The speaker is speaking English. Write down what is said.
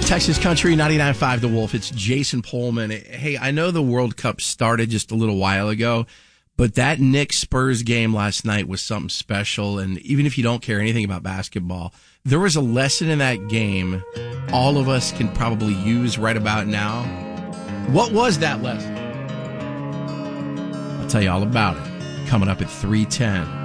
Texas Country 99.5 The Wolf. It's Jason Pullman. Hey, I know the World Cup started just a little while ago, but that Knicks Spurs game last night was something special. And even if you don't care anything about basketball, there was a lesson in that game all of us can probably use right about now. What was that lesson? I'll tell you all about it coming up at 3:10.